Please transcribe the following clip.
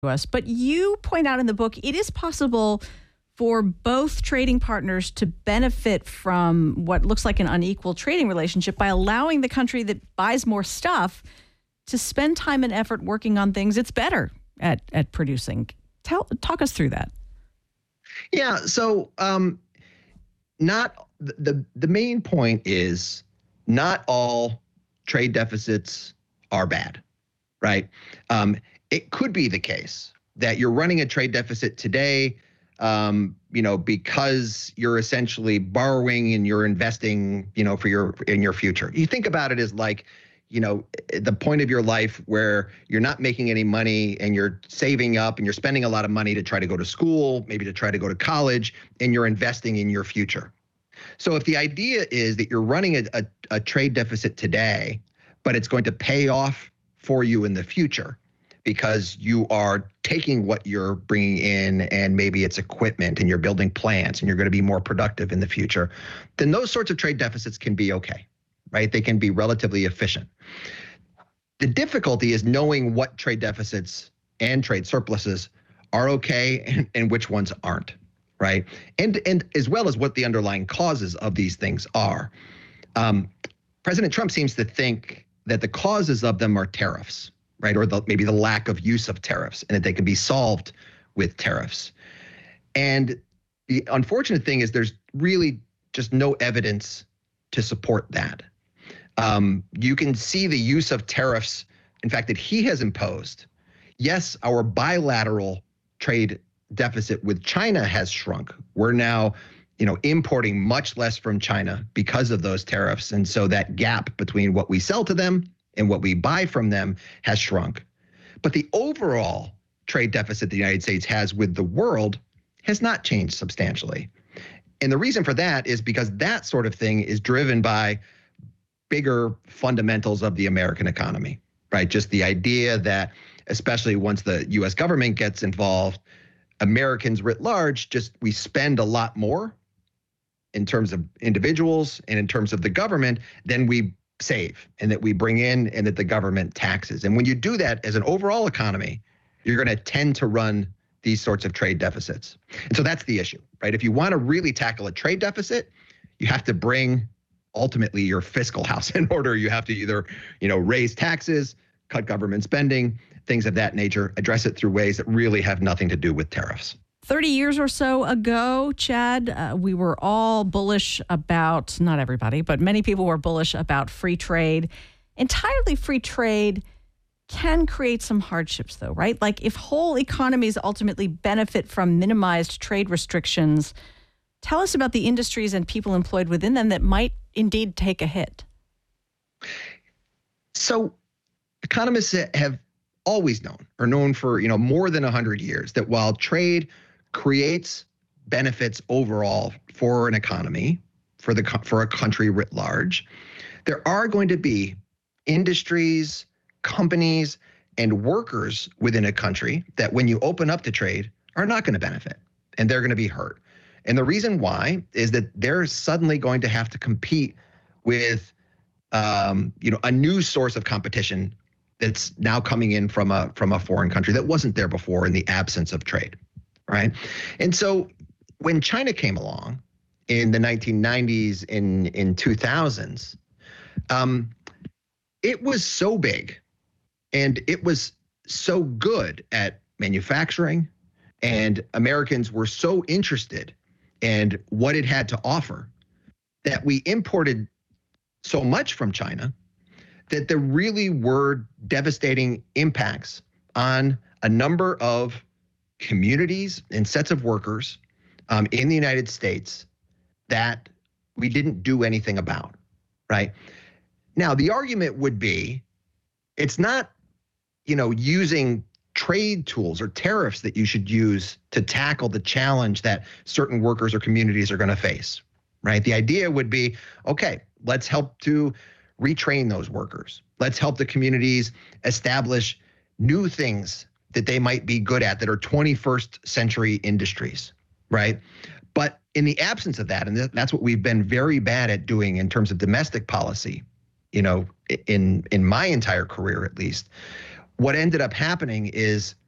us. But you point out in the book, it is possible for both trading partners to benefit from what looks like an unequal trading relationship by allowing the country that buys more stuff to spend time and effort working on things it's better at producing. Talk us through that. Yeah. So not the main point is not all trade deficits are bad, right? It could be the case that you're running a trade deficit today, because you're essentially borrowing and you're investing, in your future. You think about it as like, the point of your life where you're not making any money and you're saving up and you're spending a lot of money to try to go to school, maybe to try to go to college, and you're investing in your future. So if the idea is that you're running a trade deficit today, but it's going to pay off for you in the future because you are taking what you're bringing in and maybe it's equipment and you're building plants and you're going to be more productive in the future, then those sorts of trade deficits can be okay, right? They can be relatively efficient. The difficulty is knowing what trade deficits and trade surpluses are okay and which ones aren't, right? And as well as what the underlying causes of these things are. President Trump seems to think that the causes of them are tariffs, right? Or maybe the lack of use of tariffs, and that they can be solved with tariffs. And the unfortunate thing is there's really just no evidence to support that. You can see the use of tariffs, in fact, that he has imposed. Yes, our bilateral trade deficit with China has shrunk. We're now, importing much less from China because of those tariffs. And so that gap between what we sell to them and what we buy from them has shrunk. But the overall trade deficit the United States has with the world has not changed substantially. And the reason for that is because that sort of thing is driven by bigger fundamentals of the American economy, right? Just the idea that, especially once the U.S. government gets involved, Americans writ large, we spend a lot more in terms of individuals and in terms of the government than we save and that we bring in and that the government taxes. And when you do that as an overall economy, you're going to tend to run these sorts of trade deficits. And so that's the issue, right? If you want to really tackle a trade deficit, you have to bring ultimately your fiscal house in order. You have to either, raise taxes, cut government spending, things of that nature, address it through ways that really have nothing to do with tariffs. 30 years or so ago, Chad, we were all bullish about, not everybody, but many people were bullish about free trade. Entirely free trade can create some hardships, though, right? Like if whole economies ultimately benefit from minimized trade restrictions, tell us about the industries and people employed within them that might indeed take a hit. So economists have always known for more than 100 years that while trade creates benefits overall for an economy, for a country writ large, there are going to be industries, companies, and workers within a country that when you open up to trade are not going to benefit and they're going to be hurt. And the reason why is that they're suddenly going to have to compete with a new source of competition that's now coming in from a foreign country that wasn't there before in the absence of trade, right? And so when China came along in the 1990s, in 2000s, it was so big and it was so good at manufacturing, and Americans were so interested in what it had to offer that we imported so much from China that there really were devastating impacts on a number of communities and sets of workers in the United States that we didn't do anything about, right? Now, the argument would be it's not, using trade tools or tariffs that you should use to tackle the challenge that certain workers or communities are going to face, right? The idea would be, okay, let's help to retrain those workers. Let's help the communities establish new things that they might be good at that are 21st century industries, right? But in the absence of that, and that's what we've been very bad at doing in terms of domestic policy, in my entire career at least, what ended up happening is